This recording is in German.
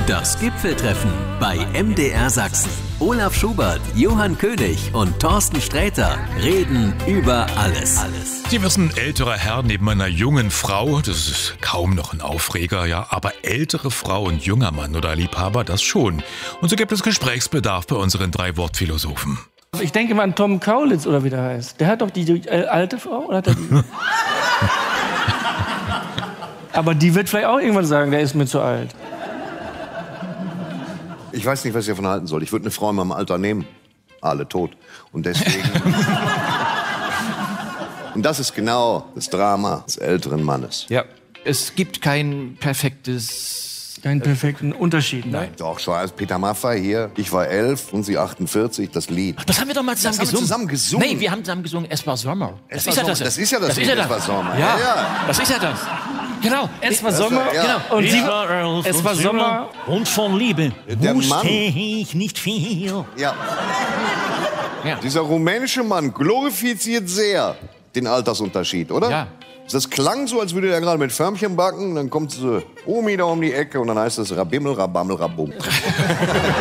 Das Gipfeltreffen bei MDR Sachsen. Olaf Schubert, Johann König und Thorsten Sträter reden über alles. Sie wissen, älterer Herr neben einer jungen Frau, das ist kaum noch ein Aufreger, ja, aber ältere Frau und junger Mann oder Liebhaber, das schon. Und so gibt es Gesprächsbedarf bei unseren 3 Wortphilosophen. Ich denke mal an Tom Kaulitz oder wie der heißt. Der hat doch die alte Frau, oder hat er die? Aber die wird vielleicht auch irgendwann sagen, der ist mir zu alt. Ich weiß nicht, was ich davon halten soll. Ich würde eine Frau in meinem Alter nehmen. Alle tot. Und deswegen... Und das ist genau das Drama des älteren Mannes. Ja, es gibt keinen perfekten Unterschied. Nein. Doch, so als Peter Maffay hier. Ich war 11 und sie 48, das Lied. Das haben wir doch mal zusammen gesungen. Zusammen gesungen. Nee, wir haben zusammen gesungen, Es war Sommer. Das ist ja das Lied, Es war Sommer. Ja, das ist ja das. Genau. Es war Sommer. Ja. Genau. Und es war Sommer. Und von Liebe Der wusste Mann. ich nicht viel. Ja. Ja. Dieser rumänische Mann glorifiziert sehr den Altersunterschied, oder? Ja. Das klang so, als würde er gerade mit Förmchen backen. Dann kommt so Omi da um die Ecke und dann heißt es Rabimmel, Rabammel, Rabum.